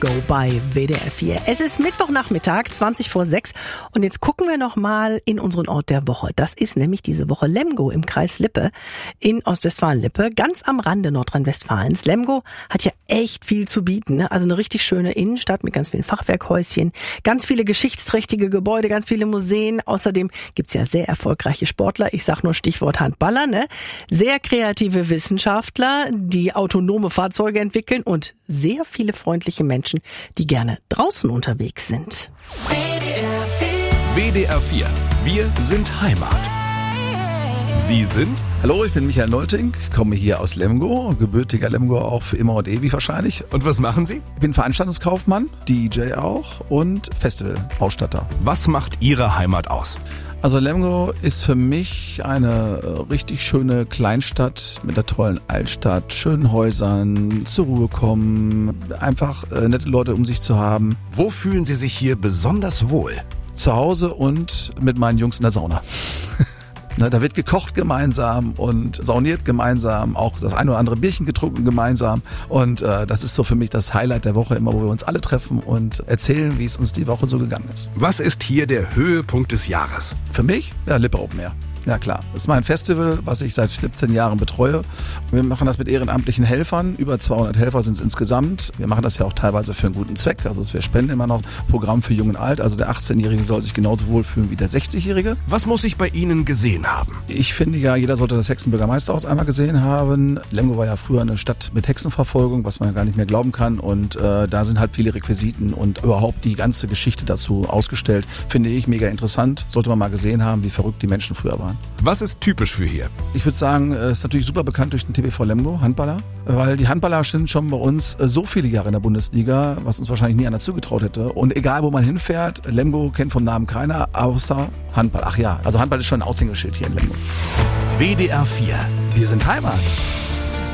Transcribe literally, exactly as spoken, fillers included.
Go bei W D R vier. Es ist Mittwochnachmittag, zwanzig vor sechs und jetzt gucken wir noch mal in unseren Ort der Woche. Das ist nämlich diese Woche Lemgo im Kreis Lippe in Ostwestfalen-Lippe, ganz am Rande Nordrhein-Westfalens. Lemgo hat ja echt viel zu bieten, ne? Also eine richtig schöne Innenstadt mit ganz vielen Fachwerkhäuschen, ganz viele geschichtsträchtige Gebäude, ganz viele Museen. Außerdem gibt's ja sehr erfolgreiche Sportler, ich sag nur Stichwort Handballer, ne? Sehr kreative Wissenschaftler, die autonome Fahrzeuge entwickeln und sehr viele freundliche Menschen, die gerne draußen unterwegs sind. W D R vier. Wir sind Heimat. Sie sind? Hallo, ich bin Michael Nolting, komme hier aus Lemgo, gebürtiger Lemgo auch für immer und ewig wahrscheinlich. Und was machen Sie? Ich bin Veranstaltungskaufmann, D J auch und Festivalausstatter. Was macht Ihre Heimat aus? Also Lemgo ist für mich eine richtig schöne Kleinstadt mit einer tollen Altstadt, schönen Häusern, zur Ruhe kommen, einfach äh, nette Leute um sich zu haben. Wo fühlen Sie sich hier besonders wohl? Zu Hause und mit meinen Jungs in der Sauna. Ne, da wird gekocht gemeinsam und sauniert gemeinsam, auch das ein oder andere Bierchen getrunken gemeinsam und äh, das ist so für mich das Highlight der Woche immer, wo wir uns alle treffen und erzählen, wie es uns die Woche so gegangen ist. Was ist hier der Höhepunkt des Jahres? Für mich? Ja, Lippe Open Air. Ja klar, das ist mein Festival, was ich seit siebzehn Jahren betreue. Wir machen das mit ehrenamtlichen Helfern, über zweihundert Helfer sind es insgesamt. Wir machen das ja auch teilweise für einen guten Zweck, also wir spenden immer noch Programm für Jung und Alt, also der achtzehnjährige soll sich genauso wohlfühlen wie der sechzigjährige. Was muss ich bei Ihnen gesehen haben? Ich finde ja, jeder sollte das Hexenbürgermeisterhaus einmal gesehen haben. Lemgo war ja früher eine Stadt mit Hexenverfolgung, was man ja gar nicht mehr glauben kann und äh, da sind halt viele Requisiten und überhaupt die ganze Geschichte dazu ausgestellt. Finde ich mega interessant, sollte man mal gesehen haben, wie verrückt die Menschen früher waren. Was ist typisch für hier? Ich würde sagen, es ist natürlich super bekannt durch den T B V Lemgo, Handballer, weil die Handballer sind schon bei uns so viele Jahre in der Bundesliga, was uns wahrscheinlich nie einer zugetraut hätte. Und egal, wo man hinfährt, Lemgo kennt vom Namen keiner, außer Handball. Ach ja, also Handball ist schon ein Aushängeschild hier in Lemgo. W D R vier. Wir sind Heimat.